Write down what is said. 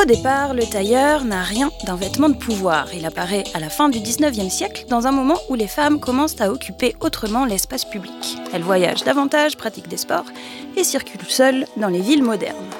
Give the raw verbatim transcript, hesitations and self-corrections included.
départ, le tailleur n'a rien d'un vêtement de pouvoir. Il apparaît à la fin du dix-neuvième siècle, dans un moment où les femmes commencent à occuper autrement l'espace public. Elles voyagent davantage, pratiquent des sports et circulent seules dans les villes modernes.